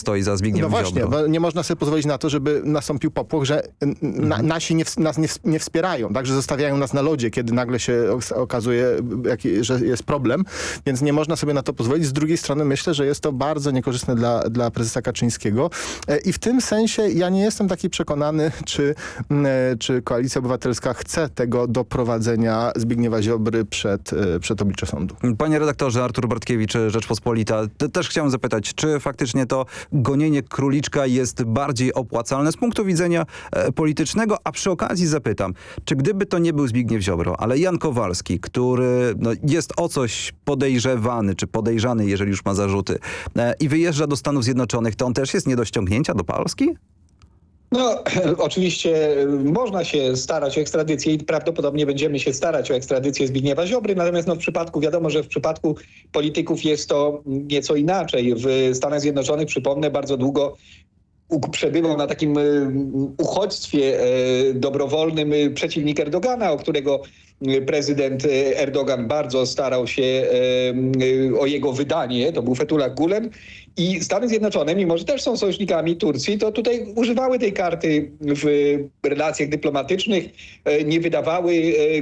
stoi za Zbigniewem No właśnie, Ziobro. bo nie można sobie pozwolić na to, żeby nastąpił popłoch, że nasi nas nie wspierają, także zostawiają nas na lodzie, kiedy nagle się okazuje, że jest problem, więc nie można sobie na to pozwolić. Z drugiej strony myślę, że jest to bardzo niekorzystne dla prezesa Kaczyńskiego i w tym sensie ja nie jestem taki przekonany, czy Koalicja Obywatelska chce tego doprowadzenia Zbigniewa Ziobry przed oblicze sądu. Panie redaktorze, Artur Bartkiewicz, Rzeczpospolita, też chciałem zapytać, czy faktycznie to gonienie króliczka jest bardziej opłacalne z punktu widzenia politycznego, a przy okazji zapytam, czy gdyby to nie był Zbigniew Ziobro, ale Jan Kowalski, który jest o coś podejrzewany, czy podejrzany, jeżeli już ma zarzuty, i wyjeżdża do Stanów Zjednoczonych, to on też jest nie do ściągnięcia do Polski? No, oczywiście można się starać o ekstradycję i prawdopodobnie będziemy się starać o ekstradycję Zbigniewa Ziobry, natomiast wiadomo, że w przypadku polityków jest to nieco inaczej. W Stanach Zjednoczonych, przypomnę, bardzo długo przebywał na takim uchodźstwie dobrowolnym przeciwnik Erdogana, o którego prezydent Erdogan bardzo starał się o jego wydanie. To był Fethullah Gulen. I Stany Zjednoczone, mimo że też są sojusznikami Turcji, to tutaj używały tej karty w relacjach dyplomatycznych, nie wydawały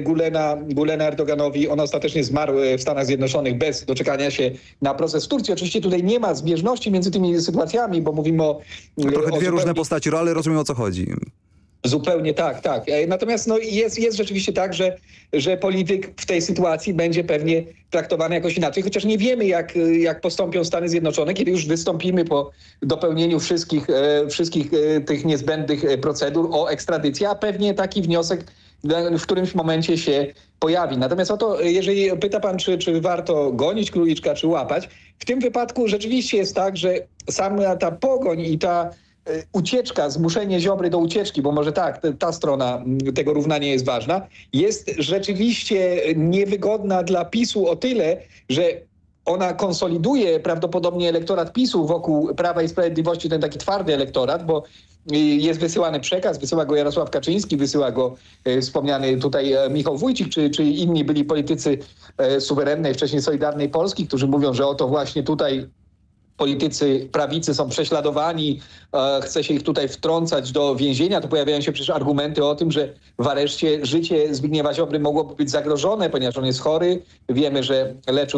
Gulena Erdoganowi. On ostatecznie zmarł w Stanach Zjednoczonych bez doczekania się na proces w Turcji. Oczywiście tutaj nie ma zbieżności między tymi sytuacjami, bo mówimy o... Trochę dwie różne postaci, ale rozumiem, o co chodzi. Zupełnie tak. Natomiast jest rzeczywiście tak, że polityk w tej sytuacji będzie pewnie traktowany jakoś inaczej, chociaż nie wiemy, jak postąpią Stany Zjednoczone, kiedy już wystąpimy po dopełnieniu wszystkich tych niezbędnych procedur o ekstradycję, a pewnie taki wniosek w którymś momencie się pojawi. Natomiast jeżeli pyta pan, czy warto gonić króliczka, czy łapać, w tym wypadku rzeczywiście jest tak, że sama ta pogoń i ta ucieczka, zmuszenie Ziobry do ucieczki, bo może tak, ta strona tego równania jest ważna, jest rzeczywiście niewygodna dla PiS-u o tyle, że ona konsoliduje prawdopodobnie elektorat PiS-u wokół Prawa i Sprawiedliwości, ten taki twardy elektorat, bo jest wysyłany przekaz, wysyła go Jarosław Kaczyński, wysyła go wspomniany tutaj Michał Wójcik, czy inni byli politycy suwerennej, wcześniej Solidarnej Polski, którzy mówią, że oto właśnie tutaj politycy prawicy są prześladowani, chce się ich tutaj wtrącać do więzienia. To pojawiają się przecież argumenty o tym, że w areszcie życie Zbigniewa Ziobry mogłoby być zagrożone, ponieważ on jest chory. Wiemy, że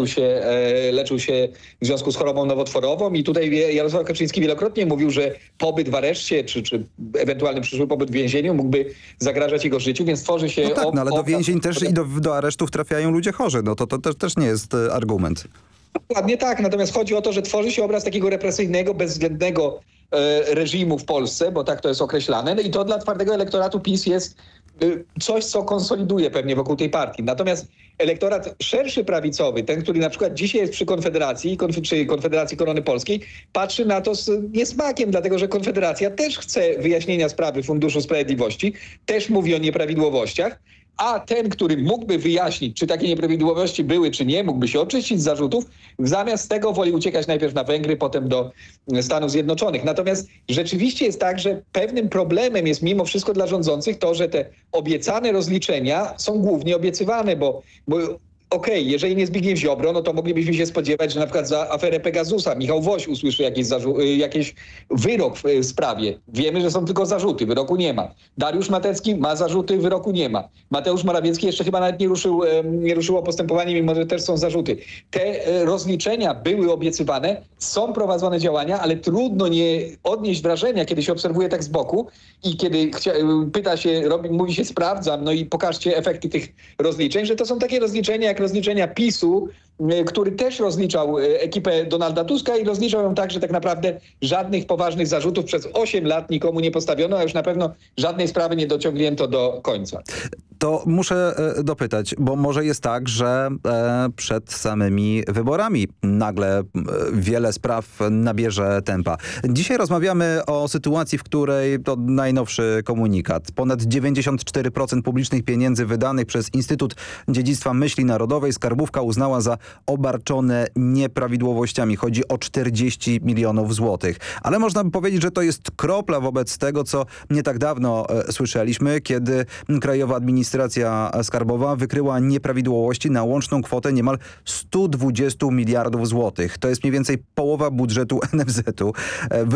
leczył się w związku z chorobą nowotworową i tutaj Jarosław Kaczyński wielokrotnie mówił, że pobyt w areszcie, czy ewentualny przyszły pobyt w więzieniu mógłby zagrażać jego życiu, więc tworzy się... ale do więzień też i do aresztów trafiają ludzie chorzy. No to też nie jest argument. Dokładnie tak, natomiast chodzi o to, że tworzy się obraz takiego represyjnego, bezwzględnego reżimu w Polsce, bo tak to jest określane. No i to dla twardego elektoratu PiS jest coś, co konsoliduje pewnie wokół tej partii. Natomiast elektorat szerszy prawicowy, ten, który na przykład dzisiaj jest przy Konfederacji, czy Konfederacji Korony Polskiej, patrzy na to z niesmakiem, dlatego że Konfederacja też chce wyjaśnienia sprawy Funduszu Sprawiedliwości, też mówi o nieprawidłowościach, a ten, który mógłby wyjaśnić, czy takie nieprawidłowości były, czy nie, mógłby się oczyścić z zarzutów, zamiast tego woli uciekać najpierw na Węgry, potem do Stanów Zjednoczonych. Natomiast rzeczywiście jest tak, że pewnym problemem jest mimo wszystko dla rządzących to, że te obiecane rozliczenia są głównie obiecywane, bo okej, jeżeli nie Zbigniew Ziobro, no to moglibyśmy się spodziewać, że na przykład za aferę Pegasusa Michał Woś usłyszy jakiś wyrok w sprawie. Wiemy, że są tylko zarzuty, wyroku nie ma. Dariusz Matecki ma zarzuty, wyroku nie ma. Mateusz Morawiecki jeszcze chyba nawet nie ruszyło postępowanie, mimo że też są zarzuty. Te rozliczenia były obiecywane, są prowadzone działania, ale trudno nie odnieść wrażenia, kiedy się obserwuje tak z boku i kiedy mówi się sprawdzam, no i pokażcie efekty tych rozliczeń, że to są takie rozliczenia jak rozliczenia PiS-u, który też rozliczał ekipę Donalda Tuska i rozliczał ją tak, że tak naprawdę żadnych poważnych zarzutów przez 8 lat nikomu nie postawiono, a już na pewno żadnej sprawy nie dociągnięto do końca. To muszę dopytać, bo może jest tak, że przed samymi wyborami nagle wiele spraw nabierze tempa. Dzisiaj rozmawiamy o sytuacji, w której to najnowszy komunikat. Ponad 94% publicznych pieniędzy wydanych przez Instytut Dziedzictwa Myśli Narodowej skarbówka uznała za obarczone nieprawidłowościami. Chodzi o 40 milionów złotych. Ale można by powiedzieć, że to jest kropla wobec tego, co nie tak dawno słyszeliśmy, kiedy Krajowa Administracja Skarbowa wykryła nieprawidłowości na łączną kwotę niemal 120 miliardów złotych. To jest mniej więcej połowa budżetu NFZ-u.